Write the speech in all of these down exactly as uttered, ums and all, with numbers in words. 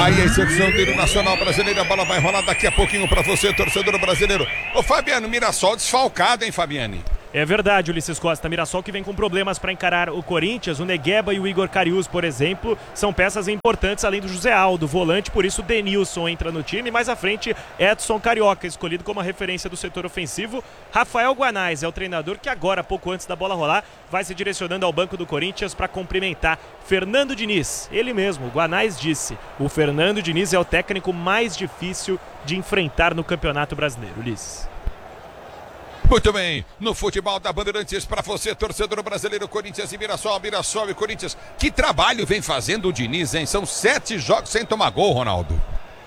aí a execução do Nacional Brasileiro. A bola vai rolar daqui a pouquinho para você, torcedor brasileiro. Ô Fabiano, Mirassol desfalcado, hein, Fabiane? É verdade, Ulisses Costa. Mirassol que vem com problemas para encarar o Corinthians. O Negueba e o Igor Cariús, por exemplo, são peças importantes além do José Aldo, volante. Por isso, Denilson entra no time. Mais à frente, Edson Carioca, escolhido como a referência do setor ofensivo. Rafael Guanais é o treinador que agora, pouco antes da bola rolar, vai se direcionando ao banco do Corinthians para cumprimentar Fernando Diniz. Ele mesmo, o Guanais, disse: o Fernando Diniz é o técnico mais difícil de enfrentar no Campeonato Brasileiro. Ulisses. Muito bem, no futebol da Bandeirantes para você, torcedor brasileiro, Corinthians e Mirassol, Mirassol e Corinthians. Que trabalho vem fazendo o Diniz, hein? São sete jogos sem tomar gol, Ronaldo.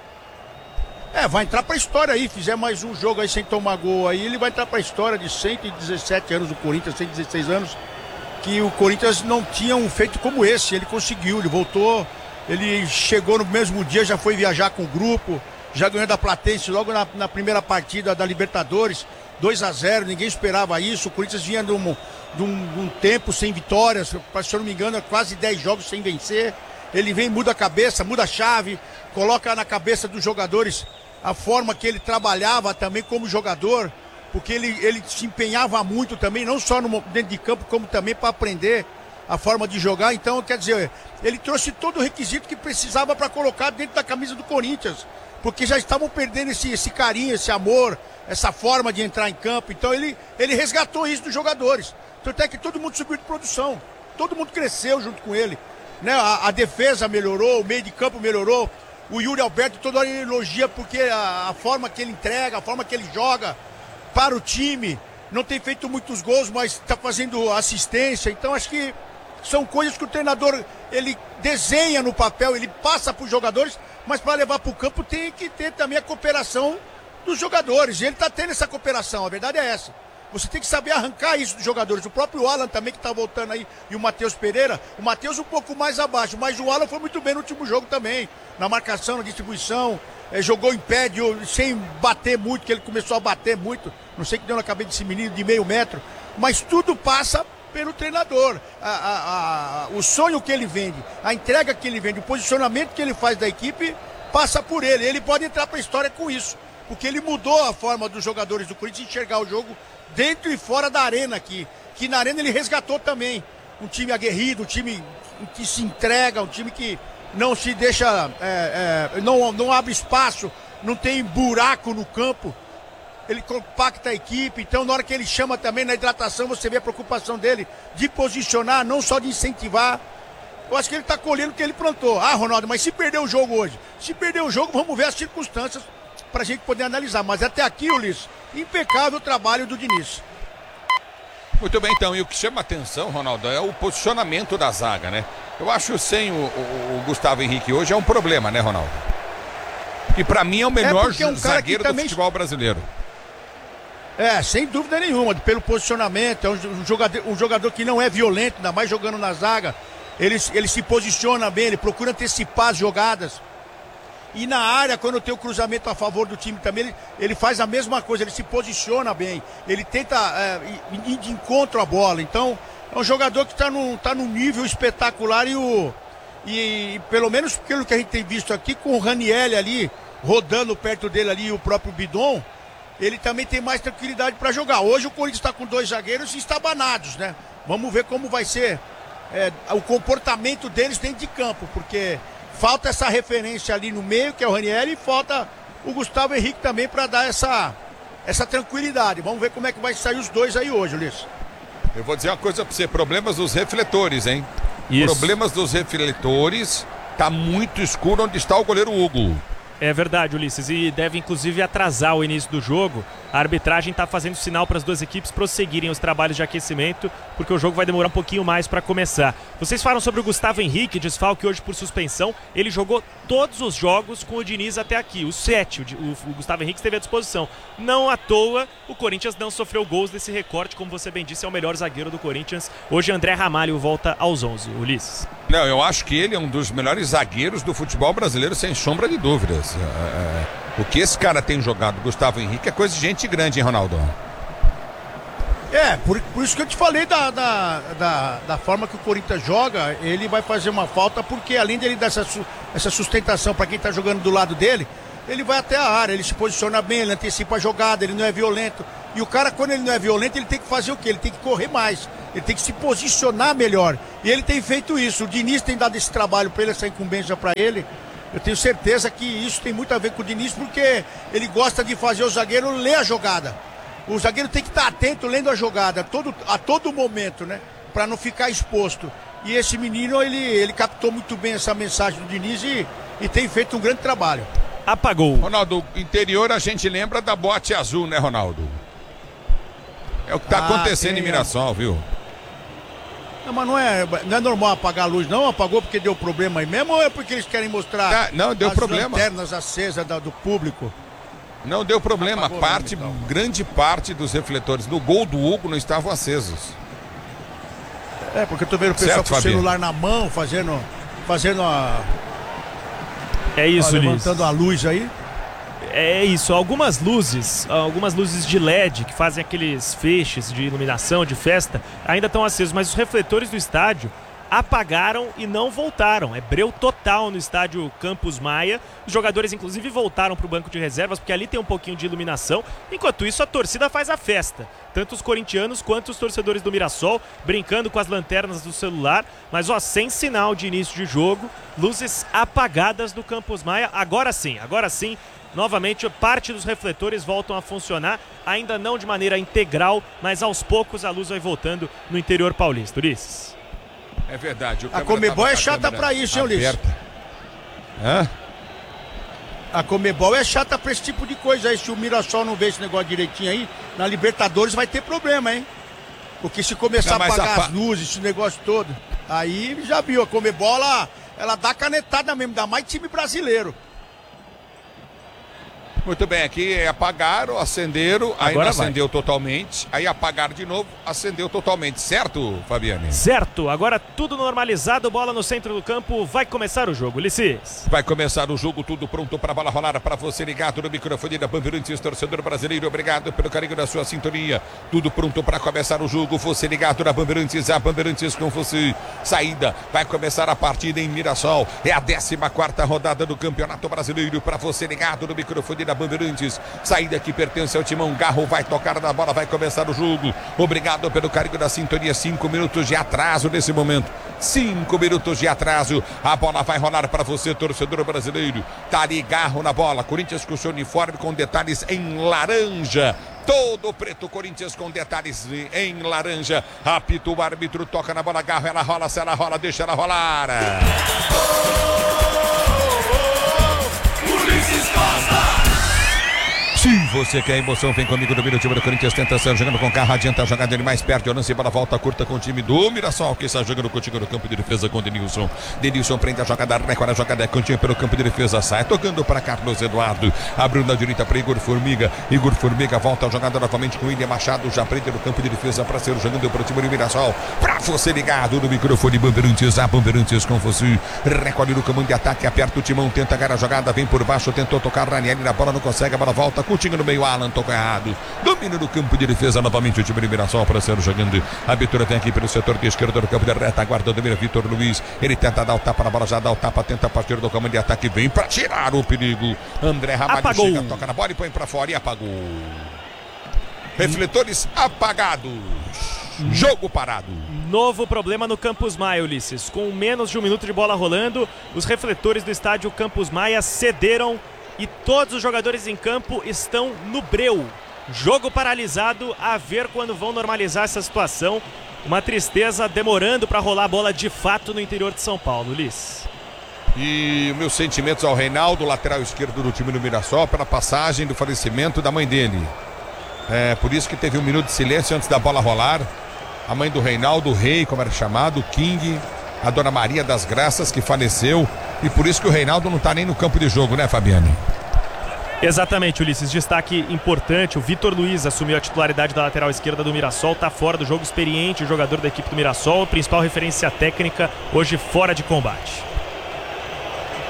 É, vai entrar pra história aí, fizer mais um jogo aí sem tomar gol aí, ele vai entrar pra história de cento e dezessete anos do Corinthians, cento e dezesseis anos, que o Corinthians não tinha um feito como esse. Ele conseguiu, ele voltou, ele chegou no mesmo dia, já foi viajar com o grupo, já ganhou da Platense logo na, na primeira partida da Libertadores. dois a zero, ninguém esperava isso. O Corinthians vinha de um, de um, de um tempo sem vitórias, se eu não me engano, quase dez jogos sem vencer. Ele vem, muda a cabeça, muda a chave, coloca na cabeça dos jogadores a forma que ele trabalhava também como jogador, porque ele, ele se empenhava muito também, não só no, dentro de campo, como também para aprender a forma de jogar. Então, quer dizer, ele trouxe todo o requisito que precisava para colocar dentro da camisa do Corinthians, porque já estavam perdendo esse, esse carinho, esse amor, essa forma de entrar em campo. Então ele, ele resgatou isso dos jogadores. Tanto é que todo mundo subiu de produção, todo mundo cresceu junto com ele, né? A, a defesa melhorou, o meio de campo melhorou. O Yuri Alberto toda hora ele elogia porque a, a forma que ele entrega, a forma que ele joga para o time. Não tem feito muitos gols, mas está fazendo assistência. Então acho que são coisas que o treinador ele desenha no papel, ele passa para os jogadores, mas para levar para o campo tem que ter também a cooperação dos jogadores. E ele está tendo essa cooperação, a verdade é essa. Você tem que saber arrancar isso dos jogadores. O próprio Alan também, que está voltando aí, e o Matheus Pereira. O Matheus um pouco mais abaixo, mas o Alan foi muito bem no último jogo também. Na marcação, na distribuição, é, jogou em pé, de, sem bater muito, que ele começou a bater muito. Não sei o que deu na cabeça desse menino de meio metro. Mas tudo passa pelo treinador. A, a, a, o sonho que ele vende, a entrega que ele vende, o posicionamento que ele faz da equipe, passa por ele. Ele pode entrar para a história com isso, porque ele mudou a forma dos jogadores do Corinthians enxergar o jogo dentro e fora da arena aqui. Que na arena ele resgatou também um time aguerrido, um time que se entrega, um time que não se deixa, é, é, não, não abre espaço, não tem buraco no campo. Ele compacta a equipe. Então na hora que ele chama também na hidratação, você vê a preocupação dele de posicionar, não só de incentivar. Eu acho que ele está colhendo o que ele plantou. Ah, Ronaldo, mas se perder o jogo hoje? Se perder o jogo, vamos ver as circunstâncias para a gente poder analisar. Mas até aqui, Ulisses, impecável trabalho do Diniz. Muito bem, então. E o que chama atenção, Ronaldo, é o posicionamento da zaga, né? Eu acho sem o, o, o Gustavo Henrique hoje é um problema, né, Ronaldo? Que para mim é o melhor é um zagueiro também do futebol brasileiro. É, sem dúvida nenhuma, pelo posicionamento. É um jogador, um jogador que não é violento, ainda mais jogando na zaga. Ele, ele se posiciona bem, ele procura antecipar as jogadas. E na área, quando tem o cruzamento a favor do time também, ele, ele faz a mesma coisa, ele se posiciona bem. Ele tenta é, ir de encontro à bola. Então, é um jogador que está num, tá num nível espetacular. E, o, e pelo menos pelo que a gente tem visto aqui, com o Ranieri ali, rodando perto dele ali, e o próprio Bidon, ele também tem mais tranquilidade para jogar. Hoje o Corinthians está com dois zagueiros estabanados, né? Vamos ver como vai ser é, o comportamento deles dentro de campo, porque falta essa referência ali no meio, que é o Ranieri, e falta o Gustavo Henrique também para dar essa, essa tranquilidade. Vamos ver como é que vai sair os dois aí hoje, Ulisses. Eu vou dizer uma coisa para você, problemas dos refletores, hein? Isso. Problemas dos refletores, tá muito escuro onde está o goleiro Hugo. É verdade, Ulisses, e deve inclusive atrasar o início do jogo. A arbitragem está fazendo sinal para as duas equipes prosseguirem os trabalhos de aquecimento, porque o jogo vai demorar um pouquinho mais para começar. Vocês falam sobre o Gustavo Henrique, desfalque hoje por suspensão. Ele jogou todos os jogos com o Diniz até aqui, os sete. O, o, o Gustavo Henrique esteve à disposição. Não à toa, o Corinthians não sofreu gols desse recorte, como você bem disse, é o melhor zagueiro do Corinthians. Hoje André Ramalho volta aos onze, Ulisses. Não, eu acho que ele é um dos melhores zagueiros do futebol brasileiro, sem sombra de dúvidas. É... O que esse cara tem jogado, Gustavo Henrique, é coisa de gente grande, hein, Ronaldo? É, É, por, por isso que eu te falei da, da, da, da forma que o Corinthians joga, ele vai fazer uma falta, porque além dele dar essa, essa sustentação para quem tá jogando do lado dele, ele vai até a área, ele se posiciona bem, ele antecipa a jogada, ele não é violento. E o cara, quando ele não é violento, ele tem que fazer o quê? Ele tem que correr mais, ele tem que se posicionar melhor. E ele tem feito isso, o Diniz tem dado esse trabalho para ele, essa incumbência para ele. Eu tenho certeza que isso tem muito a ver com o Diniz, porque ele gosta de fazer o zagueiro ler a jogada. O zagueiro tem que estar atento lendo a jogada a todo, a todo momento, né? Para não ficar exposto. E esse menino, ele, ele captou muito bem essa mensagem do Diniz e, e tem feito um grande trabalho. Apagou. Ronaldo, interior a gente lembra da bote azul, né, Ronaldo? É o que está ah, acontecendo tem, em Mirassol, viu? Não, mas não é, não é normal apagar a luz, não? Apagou porque deu problema aí mesmo ou é porque eles querem mostrar tá, não, deu as problema. lanternas acesas da, do público? Não deu problema, Apagou parte, mesmo, então. grande parte dos refletores no gol do Hugo não estavam acesos. É, porque eu tô vendo o pessoal certo, com o celular na mão, fazendo, fazendo a... É isso, ó, levantando Liz. a luz aí. É isso, algumas luzes, algumas luzes de L E D que fazem aqueles feixes de iluminação, de festa, ainda estão acesos, mas os refletores do estádio apagaram e não voltaram. É breu total no estádio Campos Maia. Os jogadores, inclusive, voltaram para o banco de reservas, porque ali tem um pouquinho de iluminação. Enquanto isso, a torcida faz a festa. Tanto os corintianos quanto os torcedores do Mirassol, brincando com as lanternas do celular. Mas, ó, sem sinal de início de jogo, luzes apagadas do Campos Maia. Agora sim, agora sim. Novamente, parte dos refletores voltam a funcionar, ainda não de maneira integral, mas aos poucos a luz vai voltando no interior paulista. Ulisses. É verdade. A Comebol é chata pra isso, hein, Ulisses? Hã? A Comebol é chata pra esse tipo de coisa aí. Se o Mirassol não vê esse negócio direitinho aí, na Libertadores vai ter problema, hein? Porque se começar não, a apagar a... as luzes, esse negócio todo, aí já viu, a Comebol, ela, ela dá canetada mesmo, dá mais time brasileiro. Muito bem, aqui apagaram, acenderam, aí não acendeu totalmente, aí apagaram de novo, acendeu totalmente, certo, Fabiane? Certo, agora tudo normalizado, bola no centro do campo, vai começar o jogo, Ulisses. Vai começar o jogo, tudo pronto para a bola rolar, para você ligado no microfone da Bandeirantes, torcedor brasileiro, obrigado pelo carinho da sua sintonia, tudo pronto para começar o jogo, você ligado na Bandeirantes, a Bandeirantes com você, saída, vai começar a partida em Mirassol, é a décima quarta rodada do Campeonato Brasileiro, para você ligado no microfone da Bandeirantes, saída que pertence ao Timão, Garro vai tocar na bola, vai começar o jogo, obrigado pelo carinho da sintonia, cinco minutos de atraso nesse momento, cinco minutos de atraso, a bola vai rolar para você, torcedor brasileiro, tá ali Garro na bola, Corinthians com seu uniforme com detalhes em laranja, todo preto, Corinthians com detalhes em laranja, apita o árbitro, toca na bola, Garro, ela rola, se ela rola, deixa ela rolar. Se você quer emoção, vem comigo no time do Corinthians, tentação, jogando com carro, adianta a jogada, ele mais perde o lance, bola volta curta com o time do Mirassol, que está jogando contigo no campo de defesa com o Denilson. Denilson prende a jogada, recolhe a jogada, é continua pelo campo de defesa, sai tocando para Carlos Eduardo, abriu na direita para Igor Formiga, Igor Formiga volta a jogada novamente com William Machado, já prende no campo de defesa para ser jogando para o time do Mirassol, para você ligado no microfone Bandeirantes, a Bandeirantes com você, recolhe no comando de ataque, aperta o timão, tenta ganhar a jogada, vem por baixo, tentou tocar Ranieri na bola, não consegue, a bola volta, Coutinho no meio, Alan tocou errado, domina no campo de defesa novamente o time de Mirassol para ser jogando, a abertura vem aqui pelo setor de esquerda do campo de reta, aguarda o domínio Vitor Luiz, ele tenta dar o tapa na bola, já dá o tapa, tenta partir do comando de ataque, vem para tirar o perigo, André Ramalho apagou. Chega, toca na bola e põe para fora e apagou, refletores apagados, jogo parado. Novo problema no Campos Maia, Ulisses, com menos de um minuto de bola rolando, os refletores do estádio Campos Maia cederam e todos os jogadores em campo estão no breu. Jogo paralisado, a ver quando vão normalizar essa situação. Uma tristeza demorando para rolar a bola de fato no interior de São Paulo, Ulisses. E meus sentimentos ao Reinaldo, lateral esquerdo do time do Mirassol, pela passagem do falecimento da mãe dele. É por isso que teve um minuto de silêncio antes da bola rolar. A mãe do Reinaldo, o Rei, como era chamado, o King, a Dona Maria das Graças, que faleceu. E por isso que o Reinaldo não está nem no campo de jogo, né, Fabiane? Exatamente, Ulisses. Destaque importante, o Vitor Luiz assumiu a titularidade da lateral esquerda do Mirassol, está fora do jogo, experiente, jogador da equipe do Mirassol, principal referência técnica, hoje fora de combate.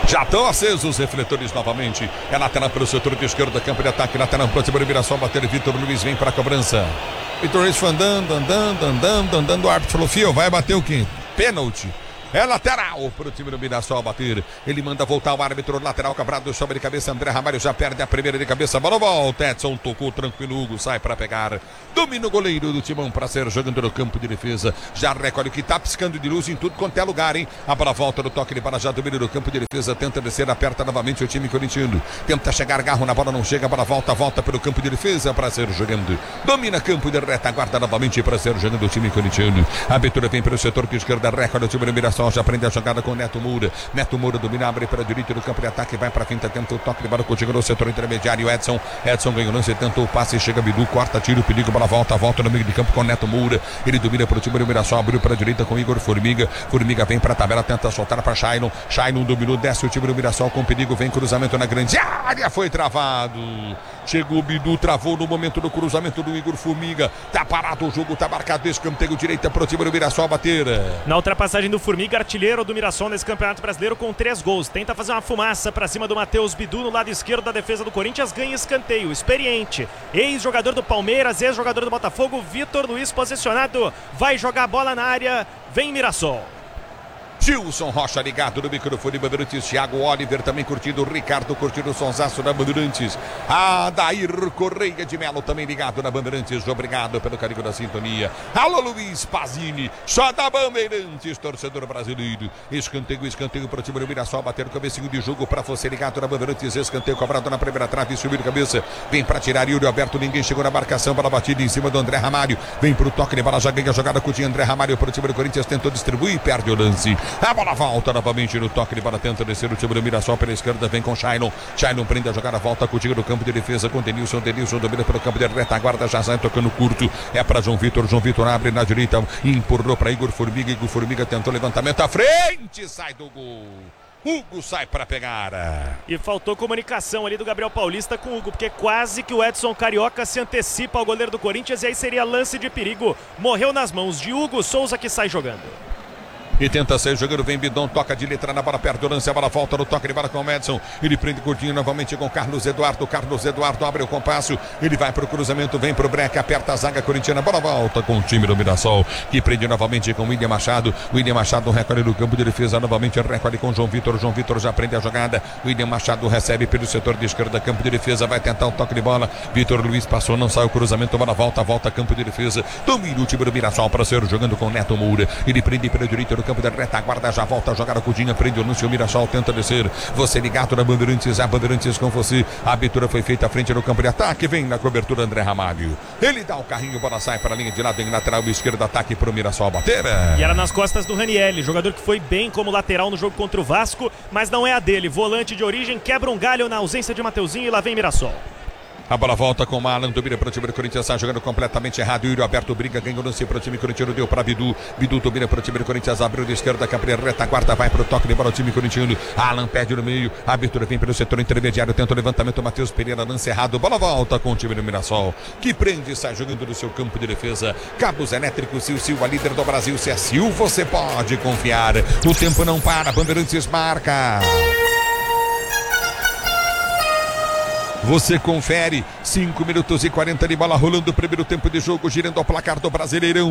Já estão acesos os refletores novamente. É lateral pelo setor de esquerda, campo de ataque. Lateral para cima do Mirassol, bater. Vitor Luiz vem para a cobrança. Vitor Luiz foi andando, andando, andando, andando. O árbitro falou: Fio, vai bater o quê? Pênalti. É lateral para o time do Mirassol bater. Ele manda voltar o árbitro. Lateral cobrado sobre de cabeça. André Ramalho já perde a primeira de cabeça. Bola volta. Edson tocou tranquilo. Hugo sai para pegar. Domina o goleiro do Timão para ser jogando no campo de defesa. Já recolhe o que está piscando de luz em tudo quanto é lugar, hein? A bola volta no toque de bola. Já domina no campo de defesa. Tenta descer. Aperta novamente o time corintiano. Tenta chegar. Garro na bola. Não chega. A bola volta. Volta pelo campo de defesa para ser jogando. Domina campo de retaguarda novamente para ser jogando o time corintiano. A abertura vem pelo setor de esquerda. Recolhe o time do Mirassol. Já prende a jogada com o Neto Moura. Neto Moura domina, abre para a direita do campo de ataque, vai para a finta, tenta o toque de bola, contigo no setor intermediário. Edson, Edson ganha o lance, tenta o passe, chega Bidu, corta, tira o perigo, bola volta, volta no meio de campo com o Neto Moura. Ele domina para o time do Mirassol, abriu para a direita com o Igor Formiga. Formiga vem para a tabela, tenta soltar para Shailon. Shailon dominou, desce o time do Mirassol com perigo, vem cruzamento na grande área, foi travado. Chegou o Bidu, travou no momento do cruzamento do Igor Formiga. Tá parado o jogo, tá marcado escanteio direita para o time do Mirassol bater. Na ultrapassagem do Formiga, artilheiro do Mirassol nesse Campeonato Brasileiro com três gols. Tenta fazer uma fumaça para cima do Matheus Bidu no lado esquerdo da defesa do Corinthians. Ganha escanteio. Experiente. Ex-jogador do Palmeiras, ex-jogador do Botafogo. Vitor Luiz posicionado. Vai jogar a bola na área. Vem Mirassol. Gilson Rocha ligado no microfone Bandeirantes, Thiago Oliver também curtindo, Ricardo curtindo o sonsaço da Bandeirantes, Adair Correia de Melo também ligado na Bandeirantes, obrigado pelo carinho da sintonia. Alô Luiz Pazini, só da Bandeirantes, torcedor brasileiro. Escanteio, escanteio para o time do Mirassol, bater o cabecinho de jogo para você ligado na Bandeirantes, escanteio cobrado na primeira trave, subiu de cabeça, vem para tirar Yuri Alberto, ninguém chegou na marcação, bola batida em cima do André Ramalho, vem para o toque de bola, já ganha a jogada com o André Ramalho para o time do Corinthians, tentou distribuir e perde o lance. A bola volta novamente no toque de bola, tenta descer o time do Mirassol pela esquerda, vem com Shailon. Shailon prende a jogada, volta contigo no campo de defesa com Denilson. Denilson domina pelo campo de retaguarda, já sai tocando curto. É para João Vitor. João Vitor abre na direita, empurrou para Igor Formiga. Igor Formiga tentou levantamento à frente, sai do gol. Hugo sai para pegar. E faltou comunicação ali do Gabriel Paulista com o Hugo, porque quase que o Edson Carioca se antecipa ao goleiro do Corinthians e aí seria lance de perigo. Morreu nas mãos de Hugo Souza, que sai jogando. E tenta sair jogando, vem Bidon, toca de letra na bola, perto do lance, a bola volta no toque de bola com o Madison. Ele prende curtinho novamente com Carlos Eduardo. Carlos Eduardo abre o compasso, ele vai pro cruzamento, vem pro breque, aperta a zaga corintiana, bola volta com o time do Mirassol, que prende novamente com o William Machado. William Machado recolhe no campo de defesa, novamente recolhe com João Vitor. João Vitor já prende a jogada. William Machado recebe pelo setor de esquerda, campo de defesa, vai tentar o toque de bola. Vitor Luiz passou, não sai o cruzamento, bola volta, volta campo de defesa. Domina o time do Mirassol para ser jogando com Neto Moura. Ele prende pela direita no campo da retaguarda, já volta a jogar a Cudinha, prende o lance, o Mirassol tenta descer. Você ligado na Bandeirantes, a Bandeirantes com você. A abertura foi feita à frente no campo de ataque, vem na cobertura André Ramalho. Ele dá o carrinho, bola sai para a linha de lado em lateral esquerdo, ataque para o Mirassol bater. E era nas costas do Ranielli, jogador que foi bem como lateral no jogo contra o Vasco, mas não é a dele. Volante de origem, quebra um galho na ausência de Mateuzinho e lá vem Mirassol. A bola volta com o Alan, domina para o time do Corinthians, está jogando completamente errado. Yuri Alberto briga, ganha o lance para o time corintiano, deu para Bidu. Bidu domina para o time do Corinthians, abriu de esquerda, Cabrera, retaguarda, vai para o toque de bola o time corintiano. Alan perde no meio, a abertura vem pelo setor intermediário, tenta o levantamento, Matheus Pereira, lance errado, bola volta com o time do Mirassol, que prende e sai jogando no seu campo de defesa. Cabos elétricos, Sil Silva, líder do Brasil, se é Sil, você pode confiar. O tempo não para, Bandeirantes marca. Você confere, cinco minutos e quarenta de bola rolando o primeiro tempo de jogo, girando ao placar do Brasileirão.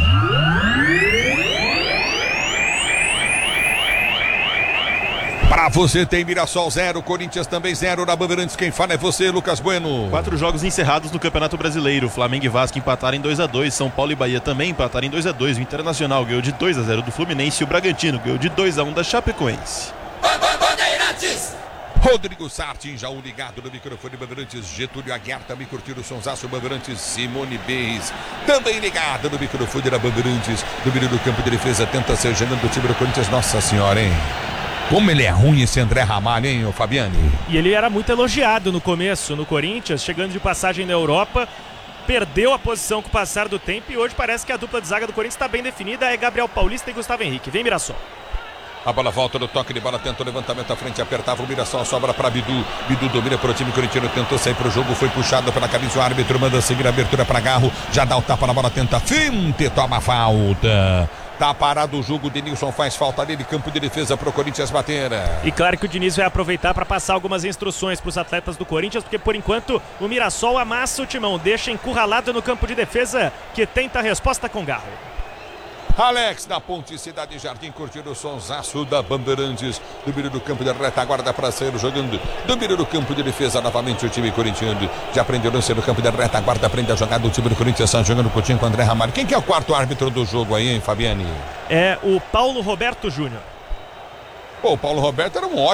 Pra você tem Mirassol zero, Corinthians também zero, na Bandeirantes quem fala é você, Lucas Bueno. Quatro jogos encerrados no Campeonato Brasileiro, Flamengo e Vasco empataram em dois a dois, São Paulo e Bahia também empataram em dois a dois, o Internacional ganhou de dois a zero do Fluminense e o Bragantino ganhou de dois a um da Chapecoense. Bandeirantes! Rodrigo Sartin, já o ligado no microfone Bandeirantes, Getúlio Aguiar também curtindo o sonsaço Bandeirantes, Simone Beis também ligado no microfone da Bandeirantes, domínio do campo de defesa, tenta ser gerando o time do Corinthians, nossa senhora, hein? Como ele é ruim esse André Ramalho, hein, ô Fabiane? E ele era muito elogiado no começo, no Corinthians, chegando de passagem na Europa, perdeu a posição com o passar do tempo e hoje parece que a dupla de zaga do Corinthians está bem definida, é Gabriel Paulista e Gustavo Henrique. Vem Mirassol. A bola volta no toque de bola, tenta o levantamento à frente, apertava o Mirassol, sobra para Bidu. Bidu domina para o time corintiano, tentou sair para o jogo, foi puxado pela camisa, o árbitro manda seguir a abertura para Garro, já dá o tapa na bola, tenta finta e toma falta. Tá parado o jogo, o Denilson faz falta dele, campo de defesa pro Corinthians bater. E claro que o Diniz vai aproveitar para passar algumas instruções para os atletas do Corinthians, porque por enquanto o Mirassol amassa o timão, deixa encurralado no campo de defesa, que tenta a resposta com garro. Alex na ponte Cidade Jardim, curtindo o sonsaço da Bandeirantes, do meio do campo de retaguarda para sair jogando, do meio do campo de defesa novamente o time corintiano, já aprendeu o lance no campo de retaguarda, aprende a jogar do time do Corinthians, está jogando coutinho com o André Ramalho. Quem que é o quarto árbitro do jogo aí, hein, Fabiane? É o Paulo Roberto Júnior. Pô, o Paulo Roberto era um ótimo